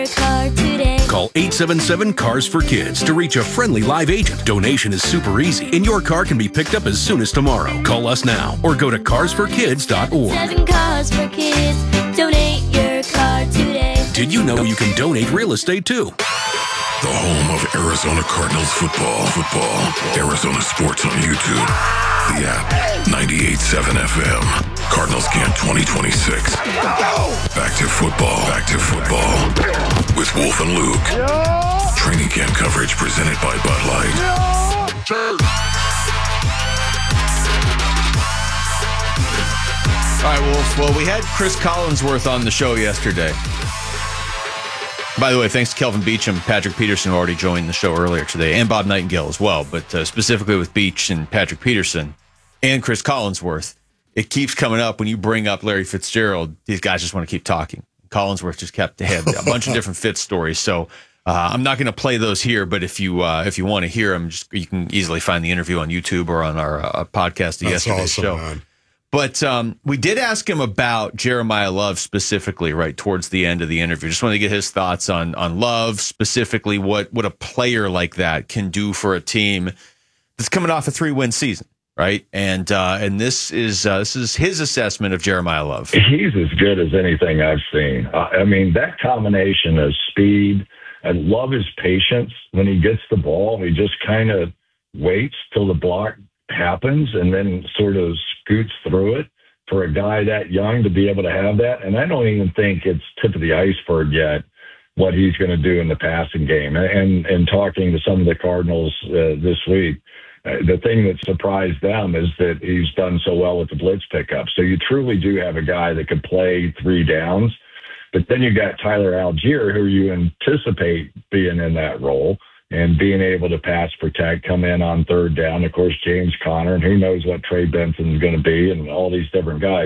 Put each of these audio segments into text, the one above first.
car today. Call 877-CARS-FOR-KIDS to reach a friendly live agent. Donation is super easy, and your car can be picked up as soon as tomorrow. Call us now or go to carsforkids.org. 7 Cars for Kids. Donate your car today. Did you know you can donate real estate too? The home of Arizona Cardinals football. Arizona Sports on YouTube. The app, 98.7 FM. Cardinals Camp 2026. Back to football. With Wolf and Luke. Training camp coverage presented by Bud Light. All right, Wolf. Well, we had Chris Collinsworth on the show yesterday. By the way, thanks to Kelvin Beachum, Patrick Peterson, who already joined the show earlier today, and Bob Nightingale as well, but specifically with Beach and Patrick Peterson and Chris Collinsworth, it keeps coming up when you bring up Larry Fitzgerald. These guys just want to keep talking. Collinsworth just had a bunch of different Fitz stories, so I'm not going to play those here, but if you want to hear them, you can easily find the interview on YouTube or on our podcast of yesterday's show. Man. But we did ask him about Jeremiah Love specifically right towards the end of the interview. Just wanted to get his thoughts on Love, specifically what a player like that can do for a team that's coming off a 3-win season, right? And this is his assessment of Jeremiah Love. He's as good as anything I've seen. I mean, that combination of speed and love his patience. When he gets the ball, he just kind of waits till the block happens and then sort of scoots through it. For a guy that young to be able to have that, and I don't even think it's tip of the iceberg yet what he's going to do in the passing game. And talking to some of the Cardinals this week, the thing that surprised them is that he's done so well with the blitz pickup. So you truly do have a guy that could play 3 downs, but then you got Tyler Algier, who you anticipate being in that role and being able to pass protect, come in on 3rd down. Of course, James Conner, and who knows what Trey Benson is going to be, and all these different guys.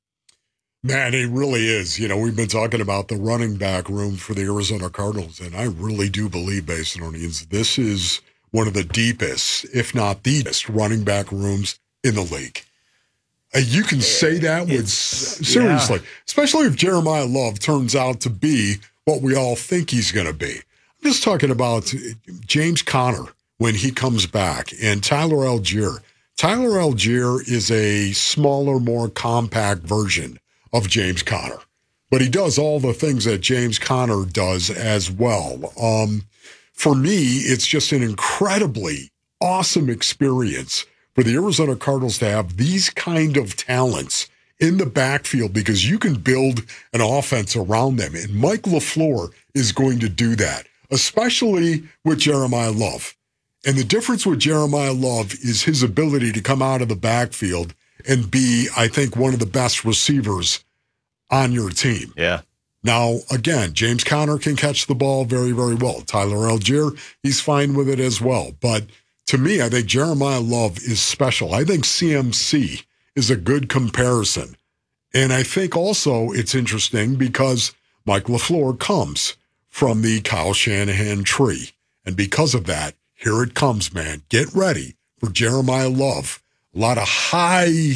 Man, it really is. You know, we've been talking about the running back room for the Arizona Cardinals, and I really do believe, Basinonians, this is one of the deepest, if not the best, running back rooms in the league. You can say that with seriously, especially if Jeremiah Love turns out to be what we all think he's going to be. I'm just talking about James Conner when he comes back and Tyler Algier. Tyler Algier is a smaller, more compact version of James Conner, but he does all the things that James Conner does as well. For me, it's just an incredibly awesome experience for the Arizona Cardinals to have these kind of talents in the backfield because you can build an offense around them. And Mike LaFleur is going to do that, especially with Jeremiah Love. And the difference with Jeremiah Love is his ability to come out of the backfield and be, I think, one of the best receivers on your team. Yeah. Now, again, James Conner can catch the ball very, very well. Tyler Algier, he's fine with it as well. But to me, I think Jeremiah Love is special. I think CMC is a good comparison. And I think also it's interesting because Mike LaFleur comes from the Kyle Shanahan tree. And because of that, here it comes, man. Get ready for Jeremiah Love. A lot of high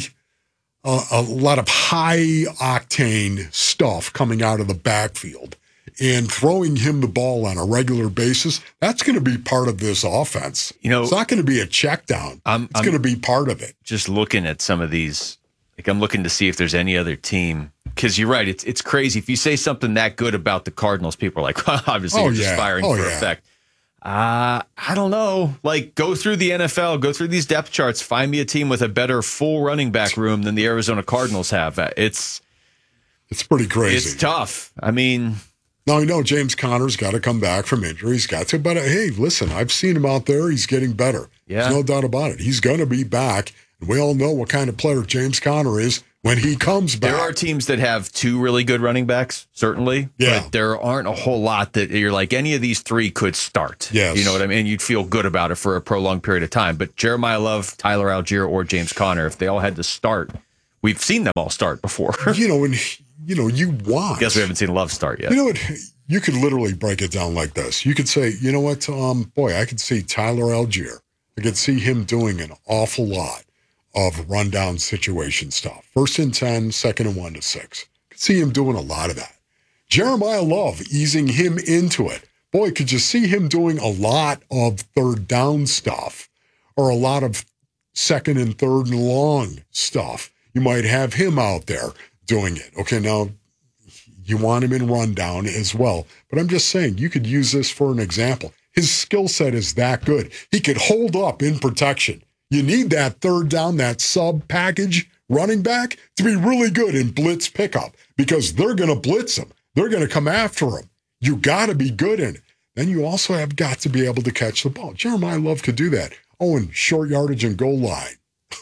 octane stuff coming out of the backfield and throwing him the ball on a regular basis. That's going to be part of this offense. You know, it's not going to be a check down. It's going to be part of it. Just looking at some of these, like I'm looking to see if there's any other team. Because you're right, it's crazy. If you say something that good about the Cardinals, people are like, well, obviously you're just firing for effect. I don't know. Like, go through the NFL, go through these depth charts, find me a team with a better full running back room than the Arizona Cardinals have. It's pretty crazy. It's tough. I mean, now I know James Conner's got to come back from injury. He's got to, but hey, listen, I've seen him out there. He's getting better. Yeah. There's no doubt about it. He's going to be back. And we all know what kind of player James Conner is when he comes back. There are teams that have 2 really good running backs, certainly. Yeah. But there aren't a whole lot that you're like, any of these 3 could start. Yes. You know what I mean? You'd feel good about it for a prolonged period of time. But Jeremiah Love, Tyler Algier, or James Conner, if they all had to start, we've seen them all start before. You want. Guess we haven't seen Love start yet. You know what? You could literally break it down like this. You could say, you know what, I could see Tyler Algier. I could see him doing an awful lot of rundown situation stuff. 1st and 10, 2nd and 1 to 6. I could see him doing a lot of that. Jeremiah Love, easing him into it. Boy, could you see him doing a lot of third down stuff or a lot of second and third and long stuff. You might have him out there doing it. Okay, now you want him in rundown as well. But I'm just saying, you could use this for an example. His skill set is that good. He could hold up in protection. You need that third down, that sub package running back to be really good in blitz pickup because they're going to blitz him. They're going to come after him. You got to be good in it. Then you also have got to be able to catch the ball. Jeremiah Love could do that. Oh, and short yardage and goal line.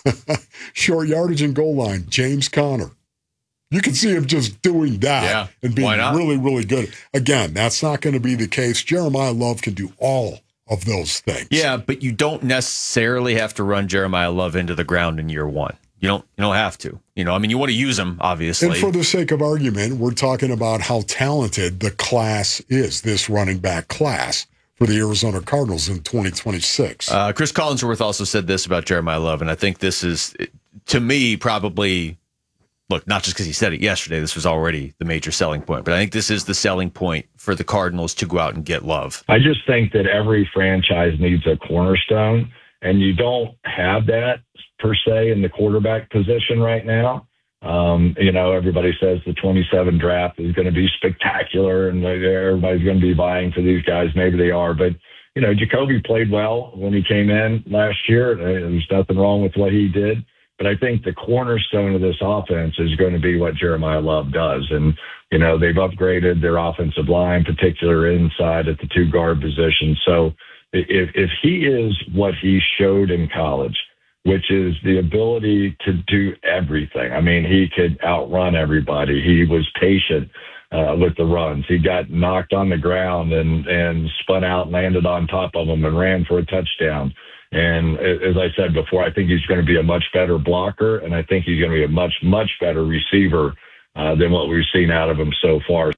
Short yardage and goal line, James Conner. You can see him just doing that and being really, really good. Again, that's not going to be the case. Jeremiah Love can do all of those things. Yeah, but you don't necessarily have to run Jeremiah Love into the ground in year one. You don't have to. You want to use him, obviously. And for the sake of argument, we're talking about how talented the class is, this running back class for the Arizona Cardinals in 2026. Chris Collinsworth also said this about Jeremiah Love, and I think this is, to me, probably, look, not just because he said it yesterday, this was already the major selling point, but I think this is the selling point for the Cardinals to go out and get Love. I just think that every franchise needs a cornerstone, and you don't have that per se in the quarterback position right now. Everybody says the 27 draft is going to be spectacular and everybody's going to be vying for these guys. Maybe they are, but Jacoby played well when he came in last year. There's nothing wrong with what he did, but I think the cornerstone of this offense is going to be what Jeremiah Love does. And, they've upgraded their offensive line, particular inside at the two guard position. So if he is what he showed in college, which is the ability to do everything. I mean, he could outrun everybody. He was patient with the runs. He got knocked on the ground and spun out and landed on top of them and ran for a touchdown. And as I said before, I think he's going to be a much better blocker, and I think he's going to be a much, much better receiver than what we've seen out of him so far.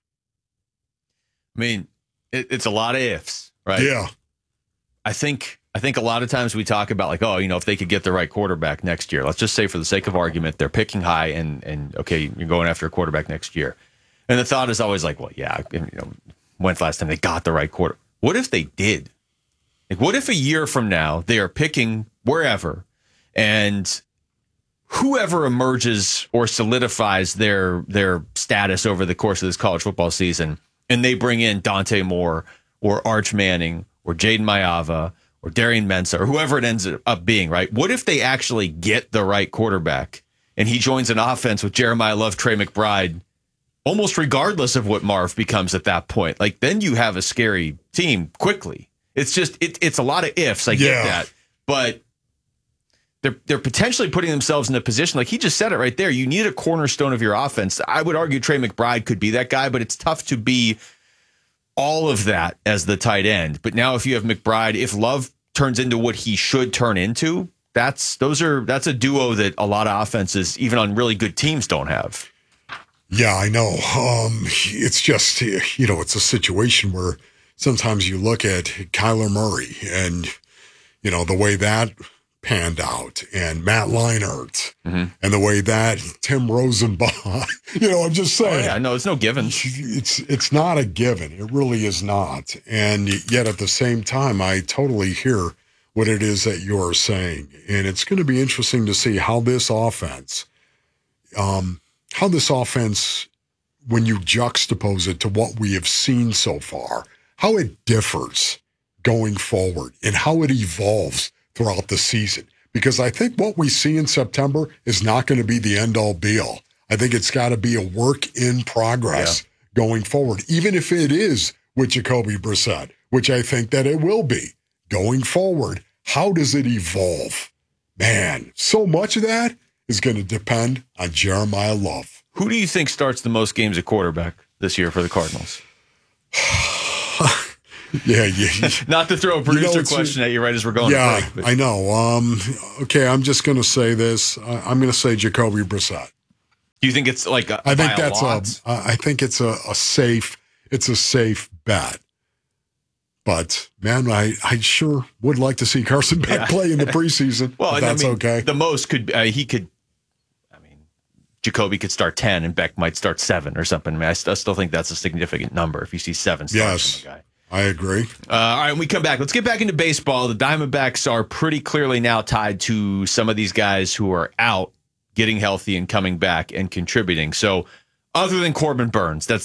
I mean, it's a lot of ifs, right? Yeah. I think a lot of times we talk about like, if they could get the right quarterback next year, let's just say for the sake of argument, they're picking high and okay, you're going after a quarterback next year. And the thought is always like, well, yeah, when's the last time they got the right quarter? What if they did? Like, what if a year from now they are picking wherever and whoever emerges or solidifies their status over the course of this college football season, and they bring in Dante Moore or Arch Manning or Jaden Maiava or Darian Mensah, or whoever it ends up being, right? What if they actually get the right quarterback and he joins an offense with Jeremiah Love, Trey McBride, almost regardless of what Marv becomes at that point? Like, then you have a scary team quickly. It's just, it's a lot of ifs. I get that. But they're potentially putting themselves in a position, like he just said it right there, you need a cornerstone of your offense. I would argue Trey McBride could be that guy, but it's tough to be all of that as the tight end. But now if you have McBride, if Love turns into what he should turn into, that's a duo that a lot of offenses, even on really good teams, don't have. Yeah, I know. It's just, it's a situation where sometimes you look at Kyler Murray and, the way that panned out, and Matt Leinart, and the way that Tim Rosenbaum, I'm just saying. Oh, yeah, no, it's no given. It's not a given. It really is not. And yet at the same time, I totally hear what it is that you're saying. And it's going to be interesting to see how this offense, when you juxtapose it to what we have seen so far, how it differs going forward and how it evolves throughout the season. Because I think what we see in September is not going to be the end-all be-all. I think it's got to be a work in progress going forward, even if it is with Jacoby Brissett, which I think that it will be going forward. How does it evolve? Man, so much of that is going to depend on Jeremiah Love. Who do you think starts the most games at quarterback this year for the Cardinals? Yeah. Not to throw a producer question at you right as we're going to break. I know. Okay, I'm just going to say this. I'm going to say Jacoby Brissett. Do you think it's like I think it's a safe bet. But man, I sure would like to see Carson Beck play in the preseason. Well, if that's okay. The most could he could. I mean, Jacoby could start 10 and Beck might start 7 or something. I mean, I still think that's a significant number if you see 7 starts from a guy. I agree. All right, when we come back, let's get back into baseball. The Diamondbacks are pretty clearly now tied to some of these guys who are out, getting healthy and coming back and contributing. So other than Corbin Burns, that's